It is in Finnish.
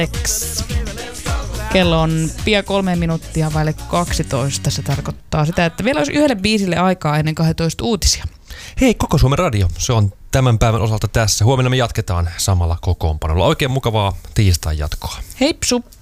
Kello on pian 3 minuuttia vaille 12. Se tarkoittaa sitä, että vielä olisi yhdelle biisille aikaa ennen 12 uutisia. Hei, Koko Suomen radio. Se on tämän päivän osalta tässä. Huomenna me jatketaan samalla kokoonpanolla. Oikein mukavaa tiistain jatkoa. Heipsu!